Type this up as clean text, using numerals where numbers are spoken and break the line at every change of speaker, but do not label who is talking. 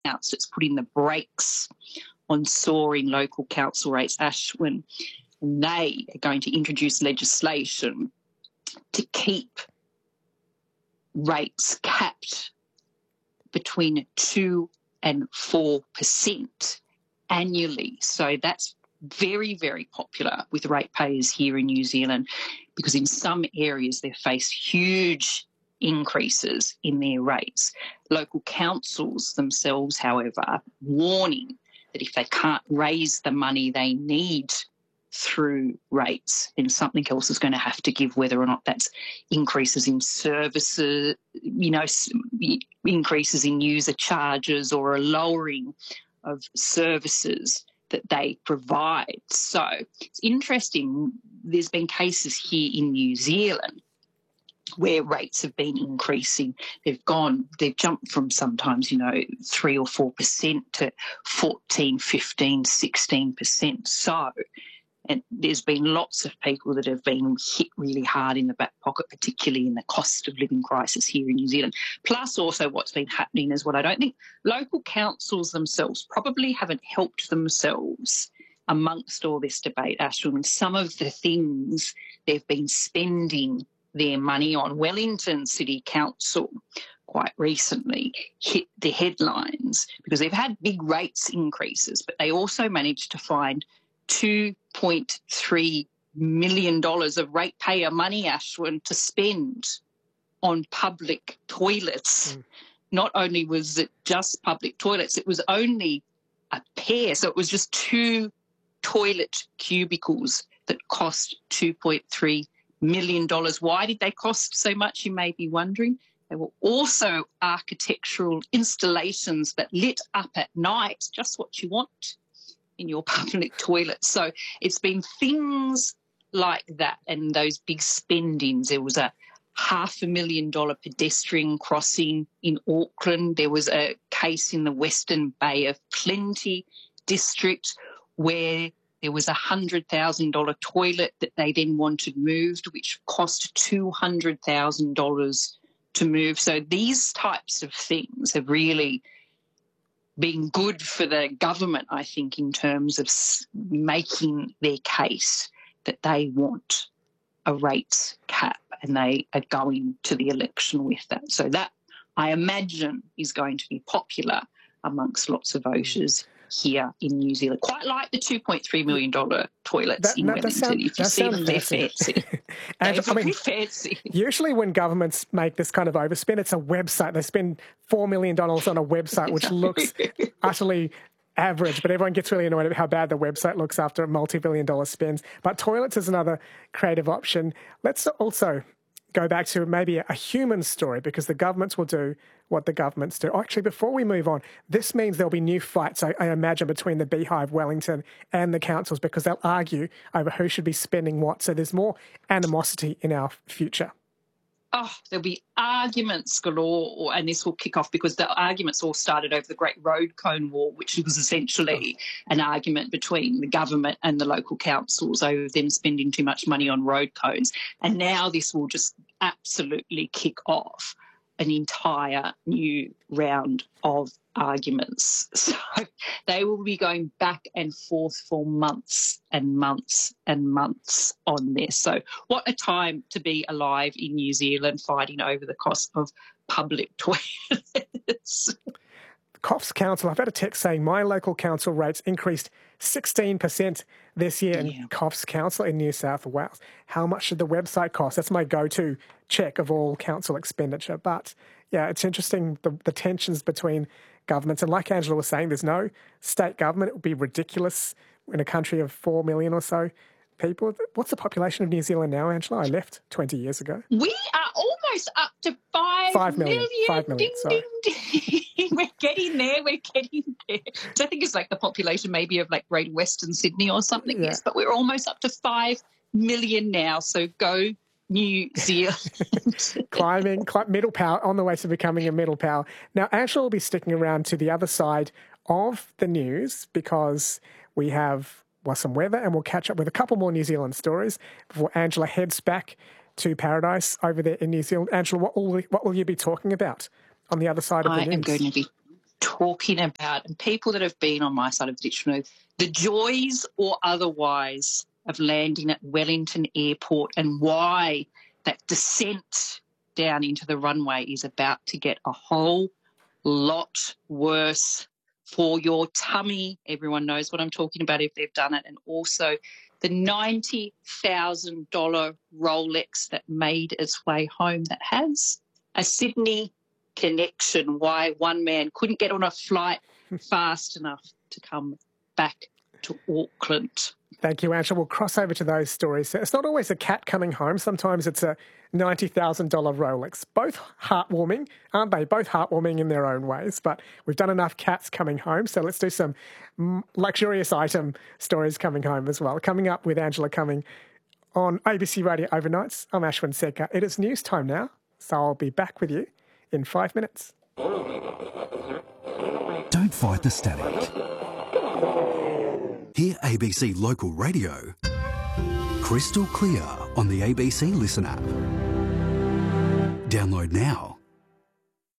council. It's putting the brakes on soaring local council rates, Ashwin. And they are going to introduce legislation to keep rates capped between 2 and 4% annually. So that's very, very popular with ratepayers here in New Zealand, because in some areas they've faced huge increases in their rates. Local councils themselves, however, are warning that if they can't raise the money they need through rates, then something else is going to have to give, whether or not that's increases in services, increases in user charges, or a lowering of services that they provide. So it's interesting, there's been cases here in New Zealand where rates have been increasing. They've jumped from sometimes, 3 or 4% to 14, 15, 16%. So, and there's been lots of people that have been hit really hard in the back pocket, particularly in the cost of living crisis here in New Zealand. Plus also what's been happening is what I don't think local councils themselves probably haven't helped themselves amongst all this debate, Ashwin, and some of the things they've been spending their money on. Wellington City Council quite recently hit the headlines because they've had big rates increases, but they also managed to find $2.3 million of ratepayer money, Ashwin, to spend on public toilets. Not only was it just public toilets, it was only a pair. So it was just 2 toilet cubicles that cost $2.3 million. Why did they cost so much, you may be wondering? They were also architectural installations that lit up at night, just what you want in your public toilet. So it's been things like that and those big spendings. There was a $500,000 pedestrian crossing in Auckland. There was a case in the Western Bay of Plenty district where there was a $100,000 toilet that they then wanted moved, which cost $200,000 to move. So these types of things have really been good for the government, I think, in terms of making their case that they want a rates cap and they are going to the election with that. So that, I imagine, is going to be popular amongst lots of voters here in New Zealand. Quite like the $2.3 million toilets in Wellington. If you see them, they're fancy. They're very fancy.
Usually when governments make this kind of overspend, it's a website. They spend $4 million on a website, which looks utterly average, but everyone gets really annoyed at how bad the website looks after a multi-billion-dollar spends. But toilets is another creative option. Let's also go back to maybe a human story, because the governments will do what the governments do. Actually, before we move on, this means there'll be new fights, I imagine, between the Beehive, Wellington and the councils, because they'll argue over who should be spending what. So there's more animosity in our future.
Oh, there'll be arguments galore, and this will kick off because the arguments all started over the Great Road Cone War, which was essentially an argument between the government and the local councils over them spending too much money on road cones. And now this will just absolutely kick off an entire new round of arguments. So they will be going back and forth for months and months and months on this. So what a time to be alive in New Zealand, fighting over the cost of public toilets.
Coffs Council, I've had a text saying my local council rates increased 16% this year in Coffs Council in New South Wales. How much should the website cost? That's my go-to check of all council expenditure. But yeah, it's interesting, the tensions between governments. And like Angela was saying, there's no state government. It would be ridiculous in a country of 4 million or so people. What's the population of New Zealand now, Angela? I left 20 years ago.
We are almost up to 5 million.
5 million,
ding, ding, ding. We're getting there. So I think it's like the population maybe of like Greater Western Sydney or something. Yes, but we're almost up to 5 million now. So go New Zealand.
Climbing middle power, on the way to becoming a middle power. Now, Angela will be sticking around to the other side of the news because we have some weather, and we'll catch up with a couple more New Zealand stories before Angela heads back to paradise over there in New Zealand. Angela, what will you be talking about on the other side of the news?
talking about, and people that have been on my side of the ditch know the joys or otherwise of landing at Wellington Airport and why that descent down into the runway is about to get a whole lot worse for your tummy. Everyone knows what I'm talking about if they've done it. And also the $90,000 Rolex that made its way home that has a Sydney connection, why one man couldn't get on a flight fast enough to come back to Auckland.
Thank you, Angela. We'll cross over to those stories. It's not always a cat coming home. Sometimes it's a $90,000 Rolex. Both heartwarming, aren't they? Both heartwarming in their own ways. But we've done enough cats coming home, so let's do some luxurious item stories coming home as well. Coming up with Angela Cumming on ABC Radio Overnights. I'm Ashwin Sekar. It is news time now, so I'll be back with you in 5 minutes.
Don't fight the static. Hear ABC Local Radio crystal clear on the ABC Listen app. Download now.